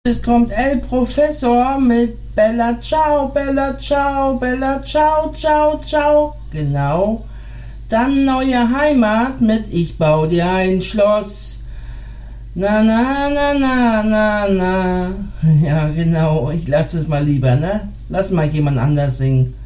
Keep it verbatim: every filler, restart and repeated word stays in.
Es kommt El Professor mit Bella Ciao, Bella Ciao, Bella Ciao, Ciao, Ciao. Genau. Dann neue Heimat mit Ich bau dir ein Schloss. Na, na, na, na, na, na. Ja, genau. Ich lasse es mal lieber, ne? Lass mal jemand anders singen.